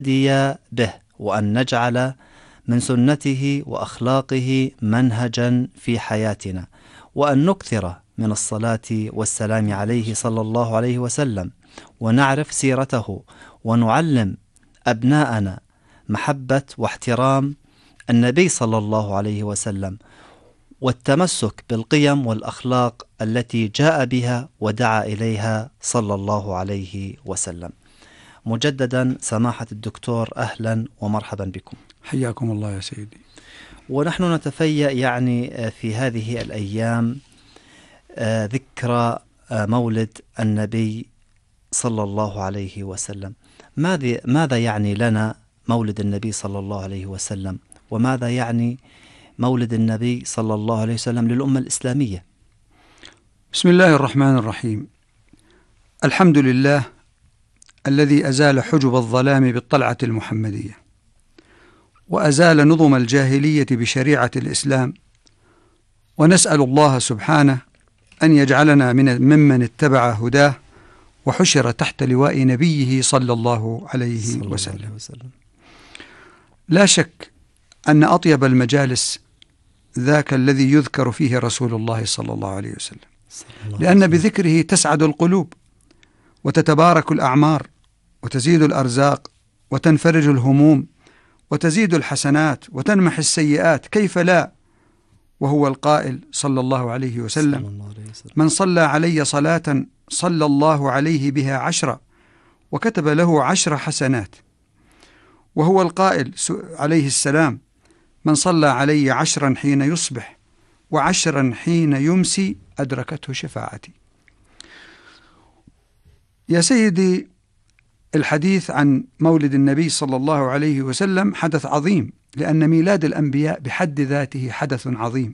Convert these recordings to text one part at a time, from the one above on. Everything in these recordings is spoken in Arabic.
نهتدي به، وأن نجعل من سنته وأخلاقه منهجا في حياتنا، وأن نكثر من الصلاة والسلام عليه صلى الله عليه وسلم، ونعرف سيرته، ونعلم أبناءنا محبة واحترام النبي صلى الله عليه وسلم، والتمسك بالقيم والأخلاق التي جاء بها ودعا إليها صلى الله عليه وسلم. مجددا سماحة الدكتور، أهلا ومرحبا بكم. حياكم الله يا سيدي. ونحن نتفيأ في هذه الأيام ذكرى مولد النبي صلى الله عليه وسلم. ماذا يعني لنا مولد النبي صلى الله عليه وسلم، وماذا يعني مولد النبي صلى الله عليه وسلم للأمة الإسلامية؟ بسم الله الرحمن الرحيم. الحمد لله الذي أزال حجب الظلام بالطلعة المحمدية، وأزال نظم الجاهلية بشريعة الإسلام، ونسأل الله سبحانه أن يجعلنا ممن اتبع هداه وحشر تحت لواء نبيه صلى الله عليه وسلم. لا شك أن أطيب المجالس ذاك الذي يذكر فيه رسول الله صلى الله عليه وسلم، لأن بذكره تسعد القلوب وتتبارك الأعمار وتزيد الأرزاق وتنفرج الهموم وتزيد الحسنات وتنمح السيئات، كيف لا؟ وهو القائل صلى الله عليه وسلم: من صلى علي صلاة صلى الله عليه بها 10 وكتب له 10 حسنات. وهو القائل عليه السلام: من صلى علي 10 حين يصبح و10 حين يمسي أدركته شفاعتي. يا سيدي، الحديث عن مولد النبي صلى الله عليه وسلم حدث عظيم، لأن ميلاد الأنبياء بحد ذاته حدث عظيم،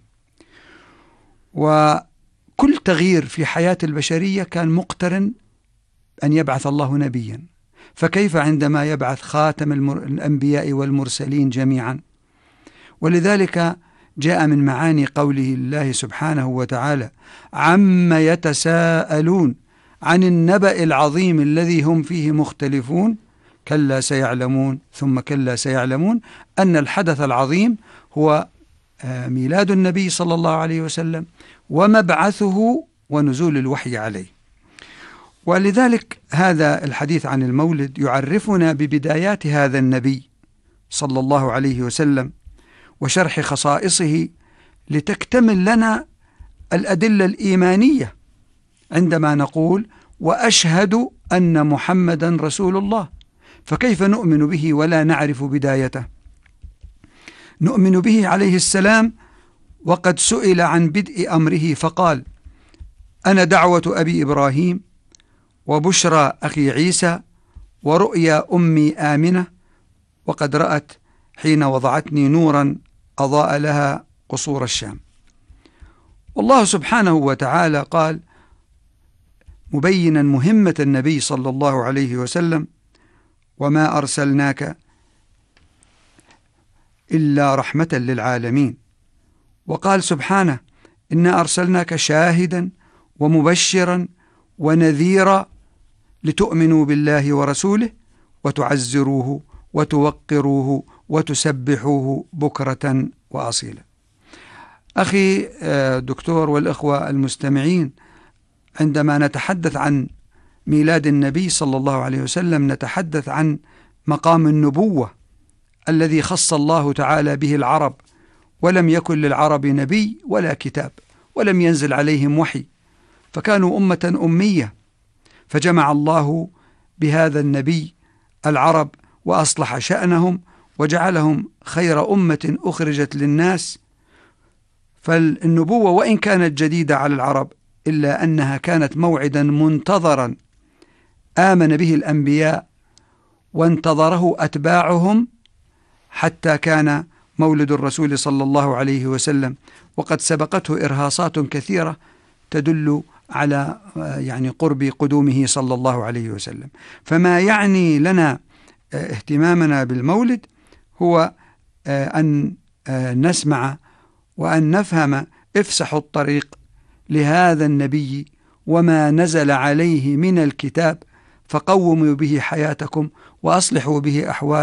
وكل تغيير في حياة البشرية كان مقترن أن يبعث الله نبيا، فكيف عندما يبعث خاتم الأنبياء والمرسلين جميعا؟ ولذلك جاء من معاني قوله الله سبحانه وتعالى: عما يتساءلون عن النبأ العظيم الذي هم فيه مختلفون كلا سيعلمون ثم كلا سيعلمون، أن الحدث العظيم هو ميلاد النبي صلى الله عليه وسلم ومبعثه ونزول الوحي عليه. ولذلك هذا الحديث عن المولد يعرفنا ببدايات هذا النبي صلى الله عليه وسلم وشرح خصائصه، لتكتمل لنا الأدلة الإيمانية عندما نقول: وأشهد أن محمدا رسول الله. فكيف نؤمن به ولا نعرف بدايته؟ نؤمن به عليه السلام وقد سئل عن بدء أمره فقال: أنا دعوة أبي إبراهيم وبشرى أخي عيسى ورؤيا أمي آمنة، وقد رأت حين وضعتني نورا أضاء لها قصور الشام. والله سبحانه وتعالى قال مبينا مهمة النبي صلى الله عليه وسلم: وما أرسلناك إلا رحمة للعالمين. وقال سبحانه: إنا أرسلناك شاهدا ومبشرا ونذيرا لتؤمنوا بالله ورسوله وتعزروه وتوقروه وتسبحوه بكرة وأصيلا. أخي دكتور والإخوة المستمعين، عندما نتحدث عن ميلاد النبي صلى الله عليه وسلم نتحدث عن مقام النبوة الذي خص الله تعالى به العرب، ولم يكن للعرب نبي ولا كتاب، ولم ينزل عليهم وحي، فكانوا أمة أمية، فجمع الله بهذا النبي العرب وأصلح شأنهم وجعلهم خير أمة أخرجت للناس. فالنبوة وإن كانت جديدة على العرب إلا أنها كانت موعدا منتظرا آمن به الأنبياء وانتظره أتباعهم، حتى كان مولد الرسول صلى الله عليه وسلم وقد سبقته إرهاصات كثيرة تدل على قرب قدومه صلى الله عليه وسلم. فما يعني لنا اهتمامنا بالمولد هو أن نسمع وأن نفهم: افسحوا الطريق لهذا النبي وما نزل عليه من الكتاب، فقوموا به حياتكم وأصلحوا به أحوالكم